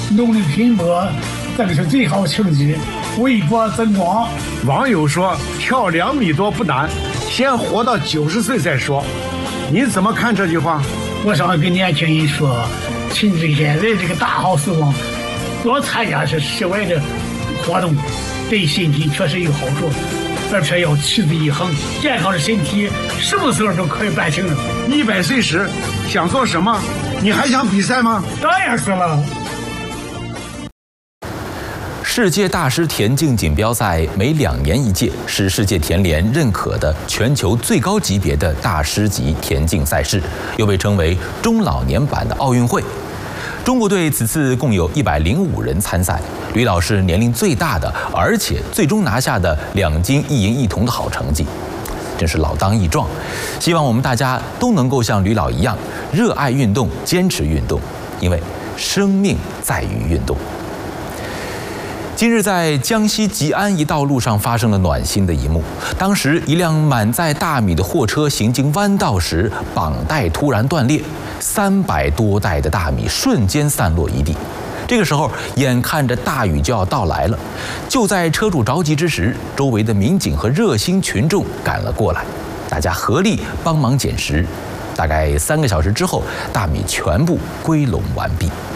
努力拼搏，争取最好成绩，为国争光。 网友说跳2米多不难，先活到90岁再说。你怎么看这句话？ 我想跟年轻人说，趁着现在这个大好时光，多参加些室外的活动，对身体确实有好处，而且要持之以恒。健康的身体什么时候都可以办成的。 100岁时想做什么？你还想比赛吗？ 当然是了。 世界大师田径锦标赛每2年一届，是世界田联认可的全球最高级别的大师级田径赛事，又被称为中老年版的奥运会。中国队此次共有105人参赛，吕老是年龄最大的，而且最终拿下的2金1银1铜的好成绩，真是老当益壮。希望我们大家都能够像吕老一样，热爱运动，坚持运动，因为生命在于运动。今日在江西吉安一道路上发生了暖心的一幕。当时一辆满载大米的货车行经弯道时，绑带突然断裂，300多袋的大米瞬间散落一地。这个时候，眼看着大雨就要到来了，就在车主着急之时，周围的民警和热心群众赶了过来，大家合力帮忙捡拾。大概3个小时之后，大米全部归拢完毕。